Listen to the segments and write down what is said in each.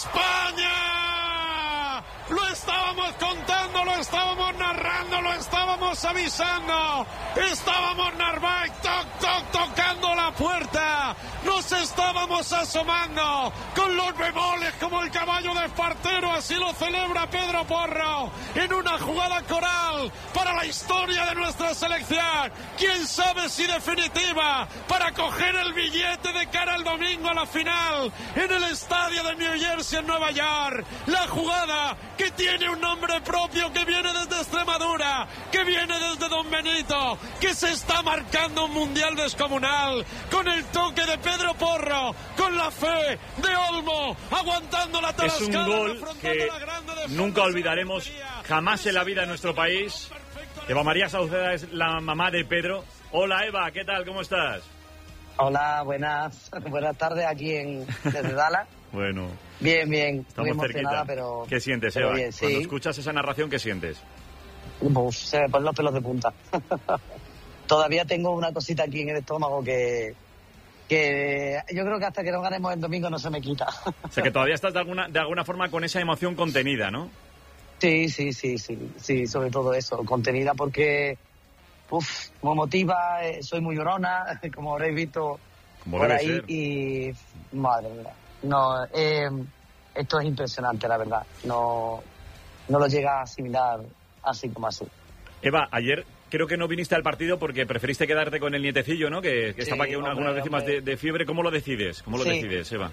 España. Lo estábamos contando, lo estábamos narrando, lo estábamos avisando. Estábamos Narváez tocando la puerta. Nos estábamos asomando con los bemoles como el caballo de Espartero. Así lo celebra Pedro Porro en una jugada coral para la historia de nuestra selección. Quién sabe si definitiva para coger el billete de cara al domingo a la final en el estadio de New Jersey en Nueva York. La jugada que tiene un nombre propio, que viene desde Extremadura, que viene desde Don Benito, que se está marcando un mundial descomunal, con el toque de Pedro Porro, con la fe de Olmo, aguantando la tarascada. Es un gol que nunca olvidaremos jamás en la vida en nuestro país. Eva María Sauceda es la mamá de Pedro. Hola Eva, ¿qué tal? ¿Cómo estás? Hola, buenas tardes aquí desde Dallas. Bueno. Bien. Estamos muy emocionada, cerquita. pero... ¿Qué sientes, Eva? Bien, sí. Cuando escuchas esa narración, ¿qué sientes? Pues, se me ponen los pelos de punta. Todavía tengo una cosita aquí en el estómago que yo creo que hasta que no ganemos el domingo no se me quita. O sea, que todavía estás de alguna forma con esa emoción contenida, ¿no? Sí, sobre todo eso, contenida porque me motiva, soy muy llorona, como habréis visto como por debe ahí, ser. y madre mía, no, esto es impresionante, la verdad, no lo llega a asimilar así como así. Eva, ayer creo que no viniste al partido porque preferiste quedarte con el nietecillo, ¿no? Que estaba aquí algunas décimas de fiebre. ¿Cómo lo decides? Decides, Eva?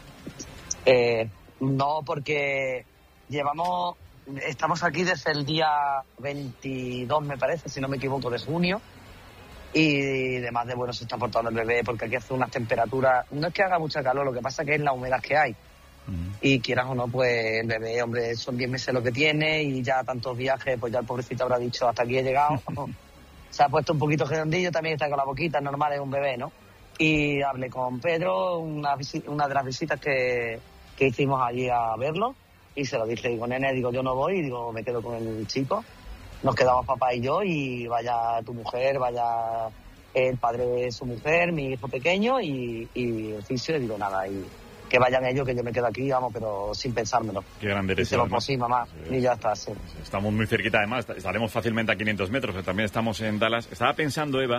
No, porque estamos aquí desde el día 22, me parece, si no me equivoco, de junio. Y además de se está portando el bebé porque aquí hace unas temperaturas, no es que haga mucha calor, lo que pasa que es la humedad que hay. Y quieras o no, pues el bebé, hombre, son 10 meses lo que tiene y ya tantos viajes, pues ya el pobrecito habrá dicho hasta aquí he llegado. Se ha puesto un poquito redondillo, también está con la boquita, es normal, es un bebé, ¿no? Y hablé con Pedro, una de las visitas que hicimos allí a verlo, y se lo dije, digo, nene, yo no voy, digo, me quedo con el chico. Nos quedamos papá y yo, y vaya tu mujer, vaya el padre de su mujer, mi hijo pequeño y el fisio, y digo, nada, y que vayan ellos, que yo me quedo aquí, vamos, pero sin pensármelo. Qué grande eres, Eva. Pues sí, mamá, sí. Y ya está, sí. Estamos muy cerquita, además, estaremos fácilmente a 500 metros, pero también estamos en Dallas. Estaba pensando, Eva,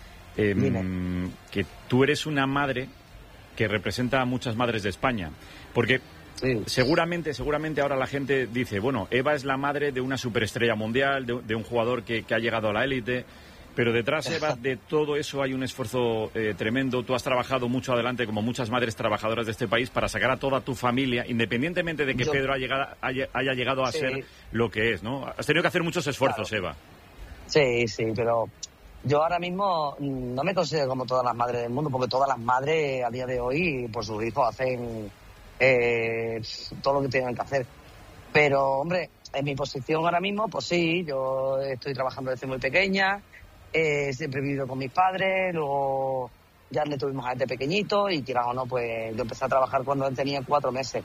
que tú eres una madre que representa a muchas madres de España, porque... Sí. Seguramente ahora la gente dice, bueno, Eva es la madre de una superestrella mundial, de un jugador que ha llegado a la élite, pero detrás, Eva, de todo eso hay un esfuerzo tremendo. Tú has trabajado mucho adelante, como muchas madres trabajadoras de este país, para sacar a toda tu familia, independientemente de que Pedro haya llegado a ser lo que es, ¿no? Has tenido que hacer muchos esfuerzos, claro. Eva. Sí, pero yo ahora mismo no me considero como todas las madres del mundo, porque todas las madres a día de hoy, por sus hijos, hacen... todo lo que tienen que hacer, pero hombre, en mi posición ahora mismo, pues sí, yo estoy trabajando desde muy pequeña, siempre he vivido con mis padres, luego ya le tuvimos a este pequeñito y quieras o no, pues yo empecé a trabajar cuando él tenía 4 meses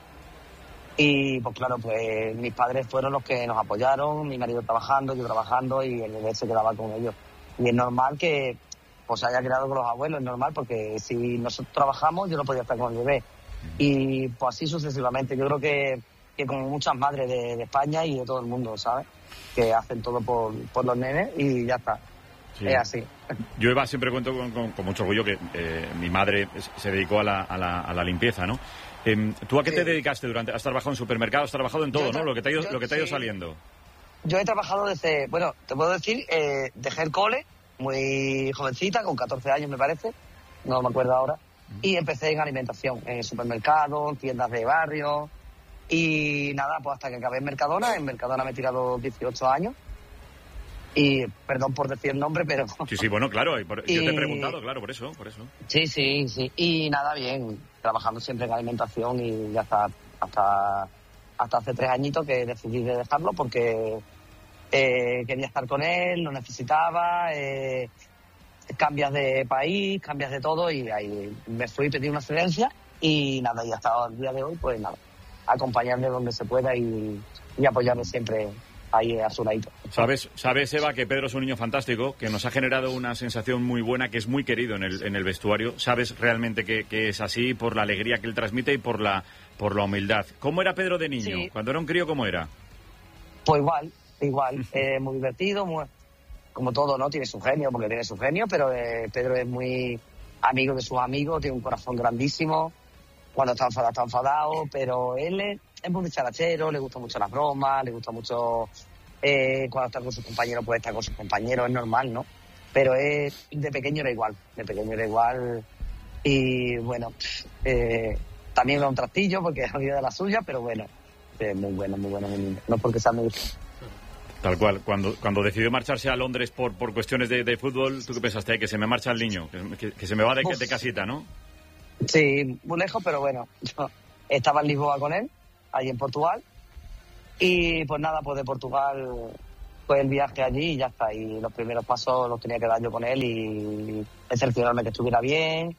y pues claro, pues mis padres fueron los que nos apoyaron, mi marido trabajando, yo trabajando y el bebé se quedaba con ellos, y es normal que pues se haya quedado con los abuelos, es normal, porque si nosotros trabajamos yo no podía estar con el bebé. Y pues así sucesivamente. Yo creo que como muchas madres de España y de todo el mundo, ¿sabes? Que hacen todo por los nenes y ya está. Sí. Es así. Yo, Eva, siempre cuento con mucho orgullo que mi madre se dedicó a la limpieza, ¿no? ¿Tú a qué te dedicaste durante? ¿Has trabajado en supermercados? ¿Has trabajado en todo, no? Lo que te ha ido saliendo. Yo he trabajado desde... Bueno, te puedo decir, dejé el cole muy jovencita, con 14 años me parece. No me acuerdo ahora. Y empecé en alimentación, en supermercados, tiendas de barrio. Y nada, pues hasta que acabé en Mercadona. En Mercadona me he tirado 18 años. Y perdón por decir el nombre, pero... Sí, bueno, claro. Yo te he preguntado, claro, por eso. Sí. Y nada, bien. Trabajando siempre en alimentación y ya hasta hace 3 añitos que decidí de dejarlo porque quería estar con él, lo necesitaba... cambias de país, cambias de todo y ahí me fui, pedí una excedencia y nada, y hasta el día de hoy, pues nada, acompañarle donde se pueda y apoyarle siempre ahí a su ladito. Sabes, Eva, que Pedro es un niño fantástico, que nos ha generado una sensación muy buena, que es muy querido en el vestuario. Sabes realmente que es así por la alegría que él transmite y por la humildad. ¿Cómo era Pedro de niño? Sí. Cuando era un crío, ¿cómo era? Pues igual, muy divertido, como todo, ¿no? Tiene su genio, porque tiene su genio, pero Pedro es muy amigo de sus amigos, tiene un corazón grandísimo. Cuando está enfadado, pero él es muy dicharachero, le gustan mucho las bromas, le gusta mucho cuando está con sus compañeros, pues estar con sus compañeros, es normal, ¿no? Pero de pequeño era igual, y bueno, también era un trastillo porque es amigo de la suya, pero bueno, muy bueno mi niño, no porque sea mi hijo. Tal cual, cuando decidió marcharse a Londres por cuestiones de fútbol, ¿tú qué pensaste? Que se me marcha el niño, que se me va de casita, ¿no? Sí, muy lejos, pero bueno, yo estaba en Lisboa con él, allí en Portugal, y pues nada, pues de Portugal fue el viaje allí y ya está, y los primeros pasos los tenía que dar yo con él y cerciorarme que estuviera bien,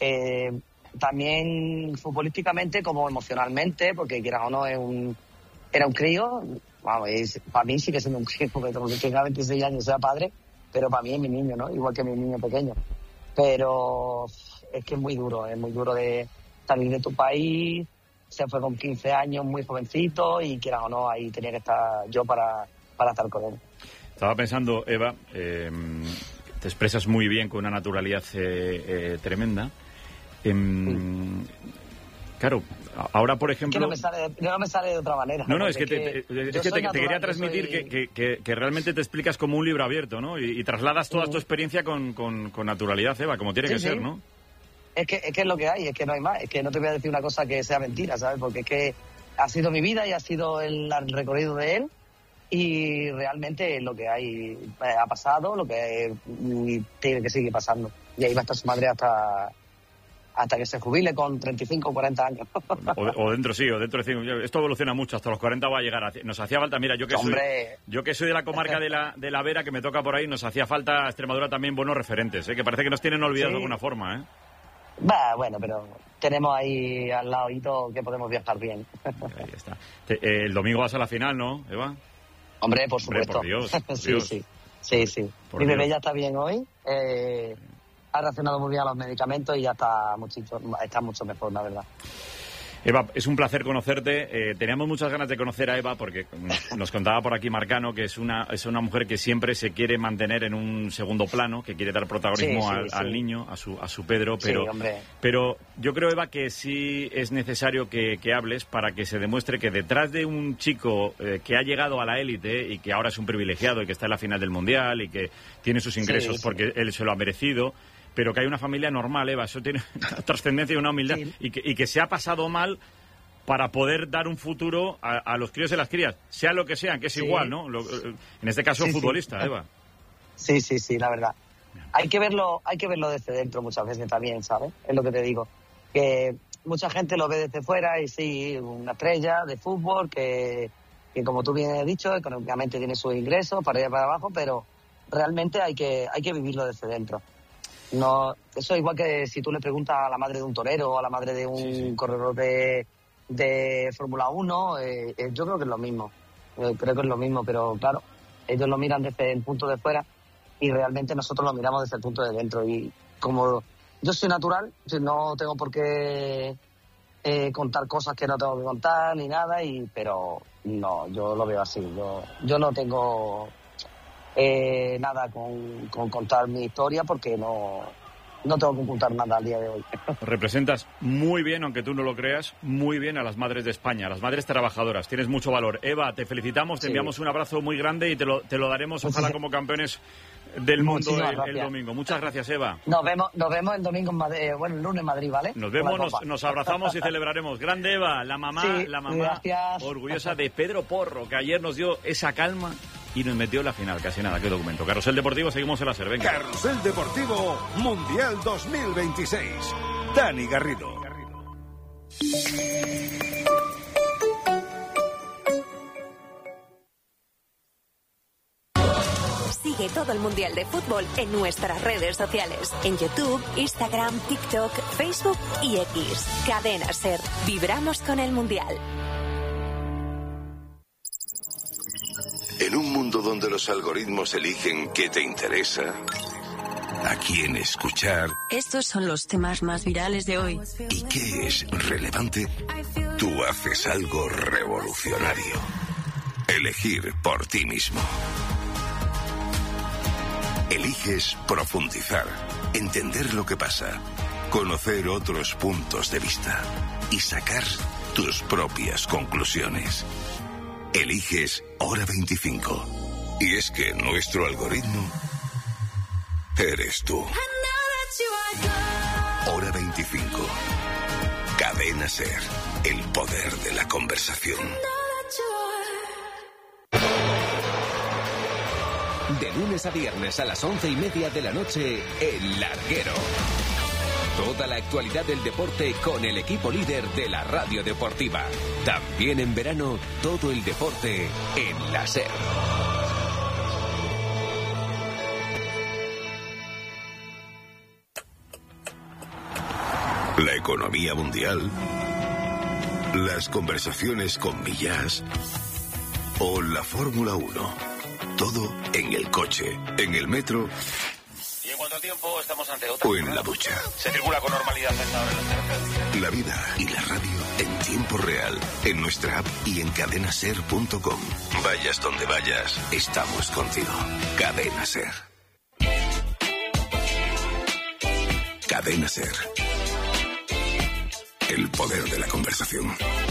también futbolísticamente como emocionalmente, porque quieras o no, era un crío, vamos, para mí sí que siendo un crío, porque tenga 26 años sea padre, pero para mí es mi niño, ¿no? Igual que mi niño pequeño, pero es que es muy duro de salir de tu país. Se fue con 15 años, muy jovencito, y quieras o no, ahí tenía que estar yo para estar con él. Estaba pensando, Eva, te expresas muy bien con una naturalidad tremenda. Claro, ahora, por ejemplo... no me sale de otra manera. No, es que te quería transmitir que realmente te explicas como un libro abierto, ¿no? Y trasladas toda tu experiencia con naturalidad, Eva, como tiene que ser, ¿no? Es que es lo que hay, es que no hay más. Es que no te voy a decir una cosa que sea mentira, ¿sabes? Porque es que ha sido mi vida y ha sido el recorrido de él, y realmente lo que hay ha pasado, lo que tiene que seguir pasando. Y ahí va a estar su madre hasta que se jubile con 35 o 40 años. O dentro de esto evoluciona mucho, hasta los 40 va a llegar. Nos hacía falta, mira, yo que soy de la comarca de la Vera, que me toca por ahí, nos hacía falta a Extremadura también buenos referentes, que parece que nos tienen olvidados de alguna forma, Bueno, pero tenemos ahí al lado que podemos viajar bien. Ahí está. El domingo vas a la final, ¿no, Eva? Hombre, por supuesto. Hombre, por Dios. Sí. Mi bebé ya está bien hoy. Ha reaccionado muy bien a los medicamentos y ya está mucho mejor, la verdad. Eva, es un placer conocerte. Teníamos muchas ganas de conocer a Eva porque nos contaba por aquí Marcano que es una mujer que siempre se quiere mantener en un segundo plano, que quiere dar protagonismo al niño, a su Pedro, pero yo creo, Eva, que sí es necesario que hables para que se demuestre que detrás de un chico que ha llegado a la élite y que ahora es un privilegiado y que está en la final del Mundial y que tiene sus ingresos porque él se lo ha merecido, pero que hay una familia normal, Eva, eso tiene una trascendencia y una humildad, y que se ha pasado mal para poder dar un futuro a los críos y las crías, sea lo que sean, que es igual, ¿no? En este caso, futbolista, Eva. Sí, la verdad. Hay que verlo desde dentro muchas veces también, ¿sabes? Es lo que te digo. Que mucha gente lo ve desde fuera y sí, una estrella de fútbol que como tú bien has dicho, económicamente tiene sus ingresos para arriba y para abajo, pero realmente hay que vivirlo desde dentro. No, eso es igual que si tú le preguntas a la madre de un torero o a la madre de un corredor de Fórmula 1, yo creo que es lo mismo. Creo que es lo mismo, pero claro, ellos lo miran desde el punto de fuera y realmente nosotros lo miramos desde el punto de dentro. Y como yo soy natural, no tengo por qué contar cosas que no tengo que contar ni nada, pero no, yo lo veo así. Yo no tengo... nada con contar mi historia porque no tengo que ocultar nada al día de hoy. Representas muy bien, aunque tú no lo creas, muy bien a las madres de España, a las madres trabajadoras. Tienes mucho valor. Eva, te felicitamos, te enviamos un abrazo muy grande y te lo daremos, ojalá, como campeones del mundo el domingo. Muchas gracias, Eva. Nos vemos el domingo en Madrid, el lunes en Madrid, ¿vale? Nos vemos, nos abrazamos y celebraremos. Grande Eva, la mamá gracias. Orgullosa de Pedro Porro, que ayer nos dio esa calma y nos metió en la final. Casi nada, qué documento. Carrusel Deportivo, seguimos en la SER. Venga. Carrusel Deportivo Mundial 2026. Dani Garrido. Sigue todo el Mundial de Fútbol en nuestras redes sociales. En YouTube, Instagram, TikTok, Facebook y X. Cadena SER. Vibramos con el Mundial. un mundo donde los algoritmos eligen qué te interesa, a quién escuchar... Estos son los temas más virales de hoy. ¿Y qué es relevante? Tú haces algo revolucionario. Elegir por ti mismo. Eliges profundizar, entender lo que pasa, conocer otros puntos de vista y sacar tus propias conclusiones. Eliges Hora 25. Y es que nuestro algoritmo eres tú. Hora 25. Cadena SER. El poder de la conversación. De lunes a viernes a las 11:30 de la noche, El Larguero. Toda la actualidad del deporte con el equipo líder de la radio deportiva. También en verano, todo el deporte en la SER. La economía mundial, las conversaciones con Millás o la Fórmula 1. Todo en el coche, en el metro. Y en cuanto al tiempo, estamos ante otra. O en la ducha. Se circula con normalidad a esta hora en las carreteras. La vida y la radio en tiempo real, en nuestra app y en cadenaser.com. Vayas donde vayas, estamos contigo. Cadena SER. Cadena SER. El poder de la conversación.